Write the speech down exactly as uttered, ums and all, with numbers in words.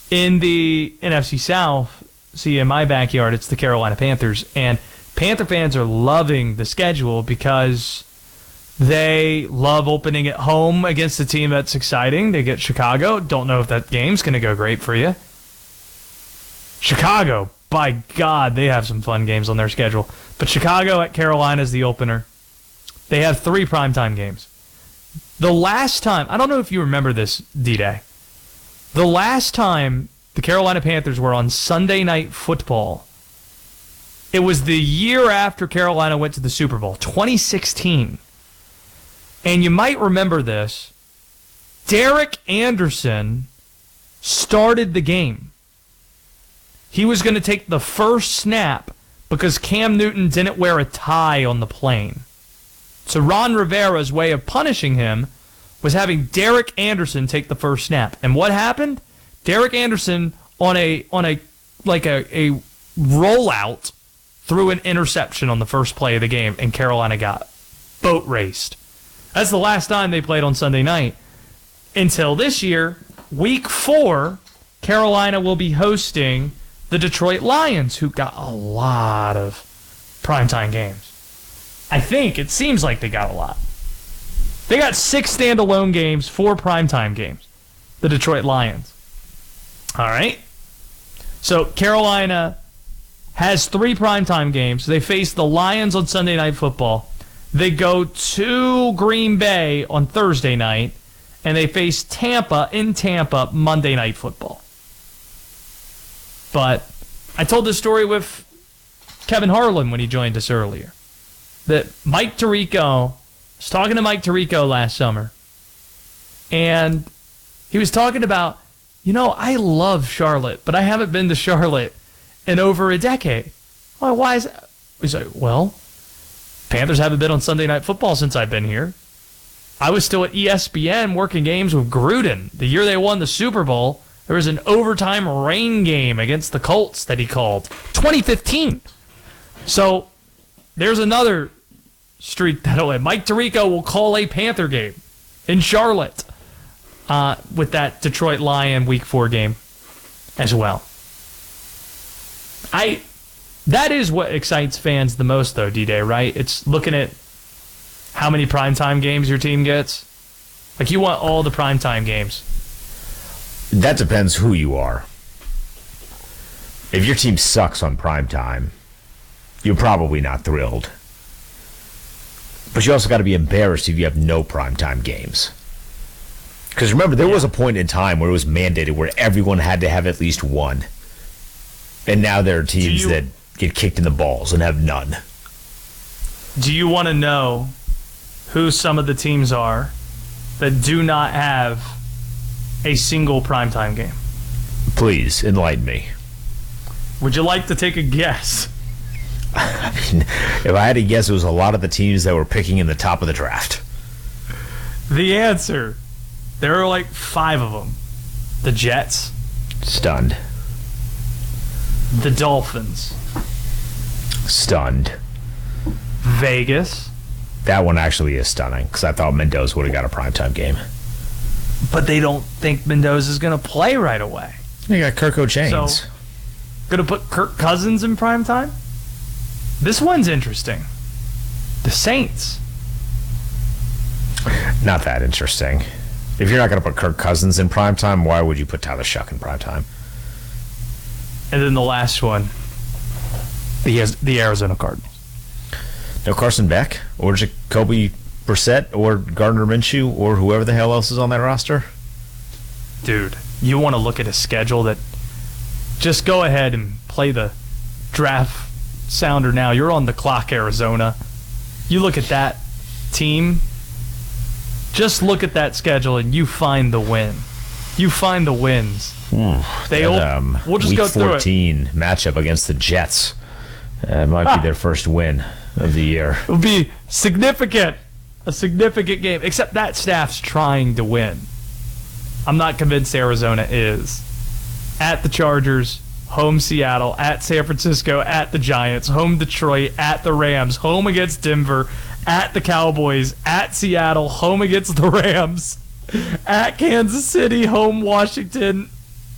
In the N F C South, see, in my backyard, it's the Carolina Panthers. And Panther fans are loving the schedule because they love opening at home against a team that's exciting. They get Chicago. Don't know if that game's going to go great for you. Chicago, by God, they have some fun games on their schedule. But Chicago at Carolina is the opener. They have three primetime games. The last time, I don't know if you remember this, D-Day. The last time the Carolina Panthers were on Sunday Night Football, it was the year after Carolina went to the Super Bowl, twenty sixteen. And you might remember this. Derek Anderson started the game. He was going to take the first snap because Cam Newton didn't wear a tie on the plane. So Ron Rivera's way of punishing him was having Derek Anderson take the first snap. And what happened? Derek Anderson on a on a like a, a rollout threw an interception on the first play of the game, and Carolina got boat raced. That's the last time they played on Sunday night. Until this year, week four, Carolina will be hosting the Detroit Lions, who got a lot of primetime games. I think it seems like they got a lot. They got six standalone games, four primetime games. The Detroit Lions. All right. So Carolina has three primetime games. They face the Lions on Sunday Night Football. They go to Green Bay on Thursday night, and they face Tampa in Tampa Monday Night Football. But I told this story with Kevin Harlan when he joined us earlier, that Mike Tirico, I was talking to Mike Tirico last summer, and he was talking about, you know, I love Charlotte, but I haven't been to Charlotte in over a decade. Well, why is that? He's like, well, Panthers haven't been on Sunday Night Football since I've been here. I was still at E S P N working games with Gruden. The year they won the Super Bowl, there was an overtime rain game against the Colts that he called. twenty fifteen. So there's another streak that'll end. Mike Tirico will call a Panther game in Charlotte uh, with that Detroit Lion Week four game as well. I that is what excites fans the most, though, D-Day, right? It's looking at how many primetime games your team gets. Like, you want all the primetime games. That depends who you are. If your team sucks on primetime, you're probably not thrilled. But you also got to be embarrassed if you have no primetime games. Because remember, there yeah. was a point in time where it was mandated where everyone had to have at least one. And now there are teams you, that get kicked in the balls and have none. Do you want to know who some of the teams are that do not have a single primetime game? Please, enlighten me. Would you like to take a guess? I mean, if I had to guess, it was a lot of the teams that were picking in the top of the draft. The answer, there are like five of them. The Jets. Stunned. The Dolphins. Stunned. Vegas. That one actually is stunning, because I thought Mendoza would have got a primetime game. But they don't think Mendoza's going to play right away. You got Kirk O'Chains. So, going to put Kirk Cousins in primetime? This one's interesting. The Saints. Not that interesting. If you're not going to put Kirk Cousins in primetime, why would you put Tyler Shuck in primetime? And then the last one, the the Arizona Cardinals. No Carson Beck or Jacoby Brissett or Gardner Minshew or whoever the hell else is on that roster? Dude, you want to look at a schedule that... Just go ahead and play the draft sounder now. You're on the clock, Arizona. You look at that team. Just look at that schedule and you find the win. You find the wins. Ooh, they that, um, we'll just week go through fourteen it. Matchup against the Jets. Uh, it might ah. be their first win of the year. It will be significant. A significant game. Except that staff's trying to win. I'm not convinced Arizona is. At the Chargers, home Seattle, at San Francisco, at the Giants, home Detroit, at the Rams, home against Denver, at the Cowboys, at Seattle, home against the Rams, at Kansas City, home Washington,